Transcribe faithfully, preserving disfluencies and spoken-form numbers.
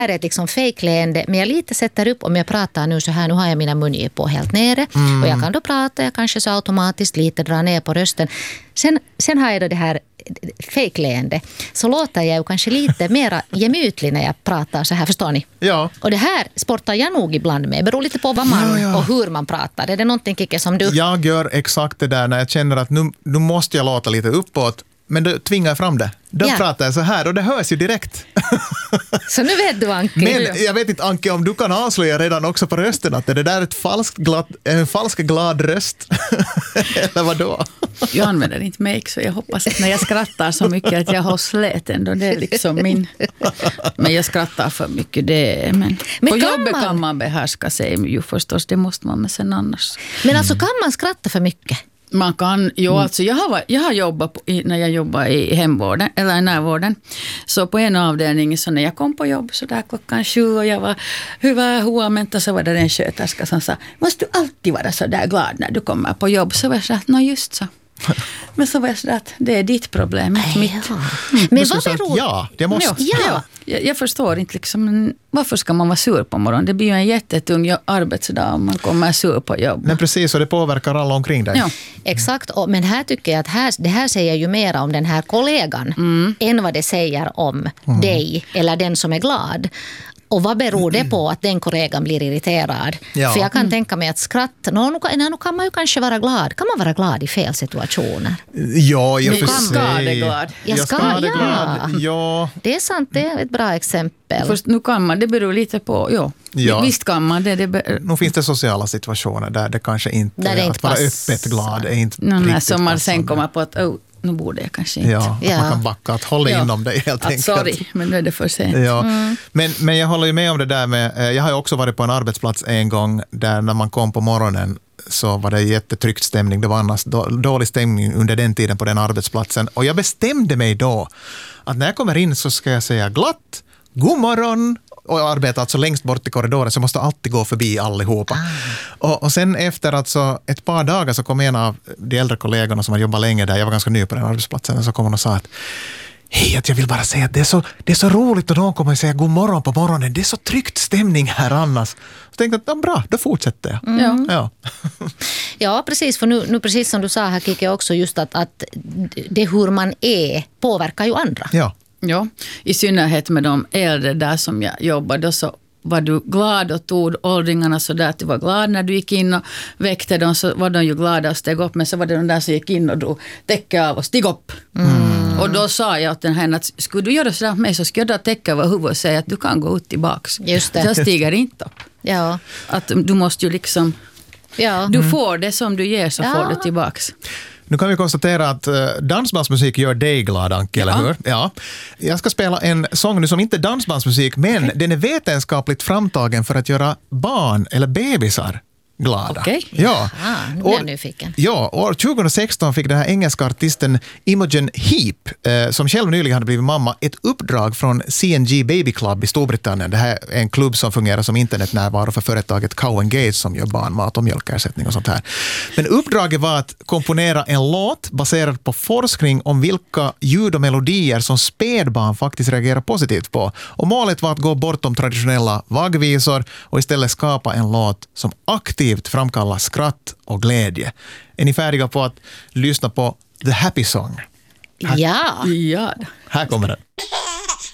här är ett liksom fejkleende, men jag lite sätter upp om jag pratar nu så här, nu har jag mina mungipor helt nere mm. och jag kan då prata, jag kanske så automatiskt lite dra ner på rösten. Sen, sen har jag då det här fejkleende, så låter jag ju kanske lite mera gemytlig när jag pratar så här, förstår ni? Ja. Och det här sportar jag nog ibland med, beror lite på vad man ja, ja. och hur man pratar. Är det någonting, Kike, som du... Jag gör exakt det där när jag känner att nu, nu måste jag låta lite uppåt, men då tvingar jag fram det. Då ja. pratar jag så här och det hörs ju direkt. Så nu vet du, Anke. Men jag vet inte, Anke, om du kan avslöja redan också på rösten att det där är ett falskt glad, en falsk glad röst. Eller vad då? Jag använder inte make, så jag hoppas att när jag skrattar så mycket att jag har slät ändå. Det är liksom min... Men jag skrattar för mycket. Det är, men men på jobbet man... kan man behärska sig ju förstås. Det måste man med sen annars. Men alltså kan man skratta för mycket? Man kan, jo alltså jag har, jag har jobbat på, när jag jobbar i hemvården eller i närvården, så på en avdelning så när jag kom på jobb så där klockan sju och jag var hyvä huomenta, så var det en sköterska som sa, måste du alltid vara så där glad när du kommer på jobb? Så var jag så att, nå just så. Men så var jag så att det är ditt problem, inte mitt. Ja. Mm. Men vad beror... Ja, det måste... Ja, ja. Jag, jag förstår inte liksom, varför ska man vara sur på morgonen? Det blir ju en jättetung arbetsdag om man kommer sur på jobb. Men precis, och det påverkar alla omkring dig. Ja. Exakt, men här tycker jag att här, det här säger ju mer om den här kollegan mm. än vad det säger om mm. dig eller den som är glad. Och vad beror det på att den kollegan blir irriterad? Ja. För jag kan mm. tänka mig att skratt, no, nu, nu kan man ju kanske vara glad. Kan man vara glad i fel situationer? Ja, jag får se. Skadeglad. Jag ska, skadeglad. Ja. Ja. Det är sant, det är ett bra exempel. Först, nu kan man, det beror lite på, ja. ja. Visst kan man det. det be- nu finns det sociala situationer där det kanske inte, där det inte att vara öppet glad är inte no, riktigt som man passande. sen kommer på att, oh, nu borde jag kanske inte. Ja, ja. att man kan backa, att hålla ja. inom dig helt att, enkelt. Sorry, men nu är det för sent. Ja. Mm. Men, men jag håller ju med om det där med, jag har ju också varit på en arbetsplats en gång där när man kom på morgonen så var det jättetryckt stämning. Det var annars dålig stämning under den tiden på den arbetsplatsen. Och jag bestämde mig då att när jag kommer in så ska jag säga glatt, god morgon. Och jag arbetar alltså längst bort i korridoren så jag måste alltid gå förbi allihopa. Ah. Och, och sen efter alltså ett par dagar så kom en av de äldre kollegorna som har jobbat länge där, jag var ganska ny på den arbetsplatsen, och så kom hon och sa att hej, att jag vill bara säga att det är så, det är så roligt att någon kommer och säga god morgon på morgonen. Det är så tryckt stämning här annars. Så tänkte jag, ja, bra, då fortsätter jag. Mm. Ja. Ja, precis. För nu, nu precis som du sa här, Kike, också just att, att det hur man är påverkar ju andra. Ja. Ja, i synnerhet med de äldre där som jag jobbade, så var du glad och tog åldringarna så där att du var glad när du gick in och väckte dem, så var de ju glada och steg upp, men så var det de där som gick in och drog täcka av och steg upp. Mm. Och då sa jag åt den här att skulle du göra sådär med mig så skulle jag dra täcka över huvudet och säga att du kan gå ut tillbaks. Just det. Jag stiger inte upp. Ja. Att du måste ju liksom, ja. du får det som du ger så ja. får du tillbaks. Nu kan vi konstatera att uh, dansbandsmusik gör dig glad, Anke, ja. eller hur? Ja. Jag ska spela en sång nu som inte är dansbandsmusik, men okay. den är vetenskapligt framtagen för att göra barn eller bebisar glada. Okay. Ja. Ah, nu är jag nyfiken. Ja, år tjugohundrasexton fick den här engelska artisten Imogen Heap, eh, som själv nyligen hade blivit mamma, ett uppdrag från C and G Baby Club i Storbritannien. Det här är en klubb som fungerar som internetnärvaro för företaget Cow and Gates som gör barnmat och mjölkersättning och sånt här. Men uppdraget var att komponera en låt baserad på forskning om vilka ljud och melodier som spädbarn faktiskt reagerar positivt på. Och målet var att gå bortom traditionella vaggvisor och istället skapa en låt som aktivt framkallar skratt och glädje. Är ni färdiga på att lyssna på The Happy Song? Här, ja. Här kommer den.